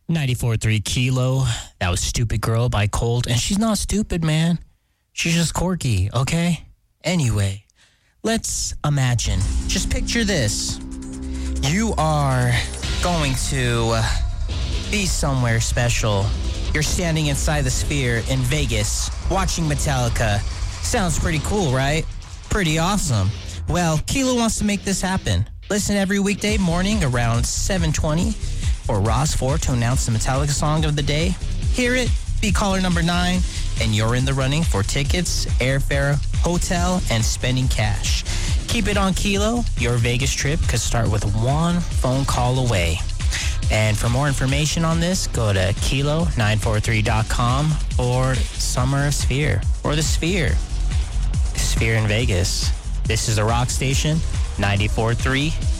94.3 Kilo. That was Stupid Girl by Cold. And she's not stupid, man. She's just quirky, okay? Anyway, let's imagine. Just picture this. You are going to be somewhere special. You're standing inside the Sphere in Vegas watching Metallica. Sounds pretty cool, right? Pretty awesome. Well, Kilo wants to make this happen. Listen every weekday morning around 7:20 for Ross 4 to announce the Metallica song of the day. Hear it, be caller number 9, and you're in the running for tickets, airfare, hotel, and spending cash. Keep it on Kilo. Your Vegas trip could start with one phone call away. And for more information on this, go to kilo943.com or Summer of Sphere or the Sphere. Sphere in Vegas. This is the Rock Station, 94.3